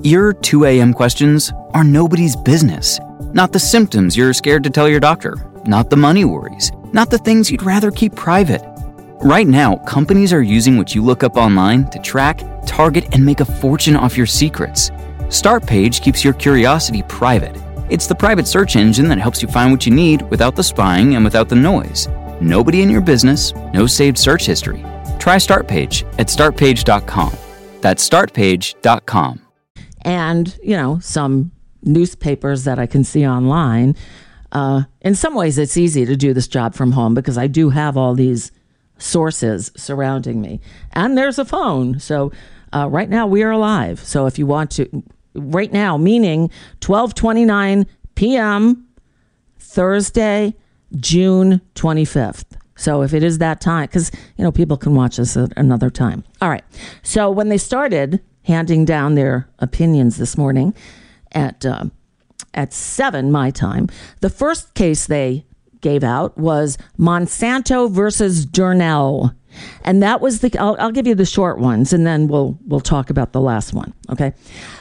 Your 2 a.m. questions are nobody's business. Not the symptoms you're scared to tell your doctor. Not the money worries. Not the things you'd rather keep private. Right now, companies are using what you look up online to track, target, and make a fortune off your secrets. Startpage keeps your curiosity private. It's the private search engine that helps you find what you need without the spying and without the noise. Nobody in your business, no saved search history. Try Startpage at startpage.com. That's startpage.com. And, some newspapers that I can see online. In some ways, it's easy to do this job from home because I do have all these sources surrounding me. And there's a phone. So right now we are live. So if you want to, right now, meaning 12:29 p.m., Thursday, June 25th. So if it is that time, because, people can watch this at another time. All right. So when they started handing down their opinions this morning at 7 my time, the first case they gave out was Monsanto versus Durnell. And that was I'll give you the short ones and then we'll talk about the last one. Okay.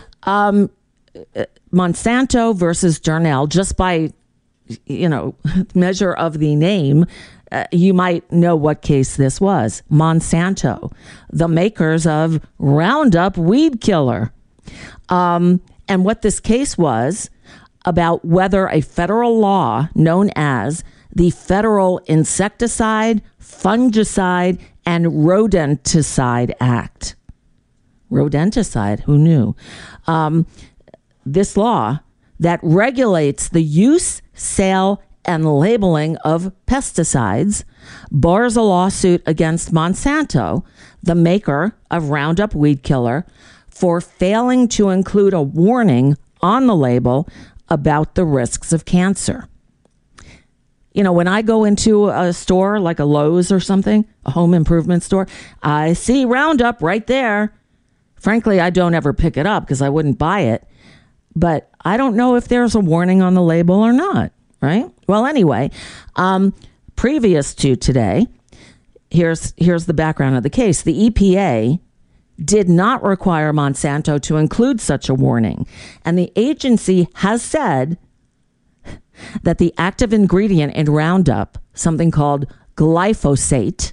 Monsanto versus Durnell, just by, measure of the name, you might know what case this was. Monsanto, the makers of Roundup weed killer. And what this case was about whether a federal law known as the Federal Insecticide, Fungicide, and Rodenticide Act. Rodenticide, who knew? This law that regulates the use, sale, and labeling of pesticides bars a lawsuit against Monsanto, the maker of Roundup weed killer, for failing to include a warning on the label about the risks of cancer. When I go into a store like a Lowe's or something, a home improvement store, I see Roundup right there. Frankly, I don't ever pick it up because I wouldn't buy it. But I don't know if there's a warning on the label or not, right? Well, anyway, previous to today, here's the background of the case. The EPA did not require Monsanto to include such a warning. And the agency has said that the active ingredient in Roundup, something called glyphosate,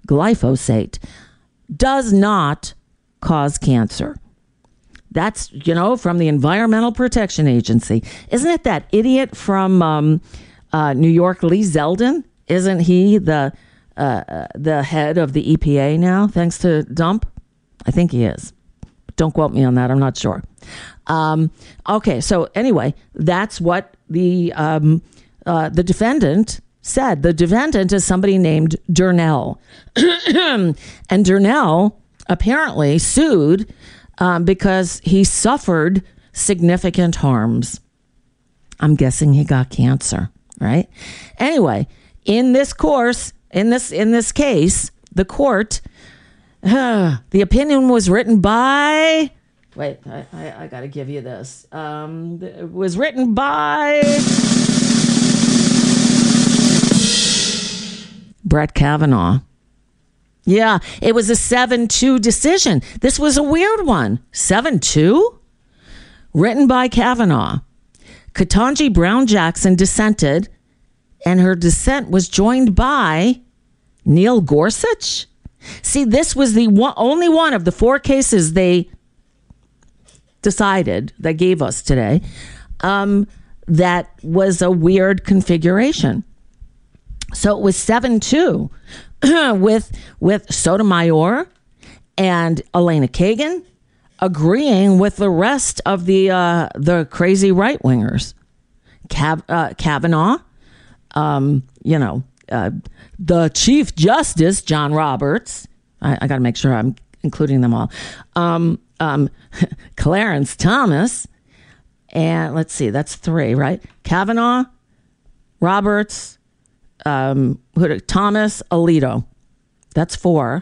does not cause cancer. That's, from the Environmental Protection Agency. Isn't it that idiot from New York, Lee Zeldin? Isn't he the head of the EPA now, thanks to Dump? I think he is. Don't quote me on that. I'm not sure. Okay, so anyway, that's what the defendant said. The defendant is somebody named Durnell. And Durnell apparently sued because he suffered significant harms. I'm guessing he got cancer, right? Anyway, in this case, the court, the opinion was written by, wait, I got to give you this. It was written by Brett Kavanaugh. Yeah, it was a 7-2 decision. This was a weird one. 7-2? Written by Kavanaugh. Ketanji Brown Jackson dissented, and her dissent was joined by Neil Gorsuch. See, this was the only one of the 4 cases they decided, that gave us today, that was a weird configuration. So it was 7-2 with Sotomayor and Elena Kagan agreeing with the rest of the crazy right wingers. Kavanaugh, the Chief Justice John Roberts. I got to make sure I'm including them all. Clarence Thomas, and let's see, that's 3, right? Kavanaugh, Roberts, Thomas, Alito. That's 4.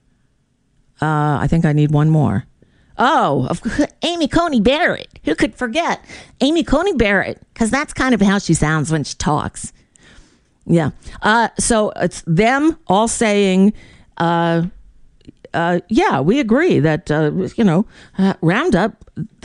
I think I need one more. Oh, Amy Coney Barrett. Who could forget? Amy Coney Barrett, because that's kind of how she sounds when she talks. Yeah. So it's them all saying, yeah, we agree that, Roundup,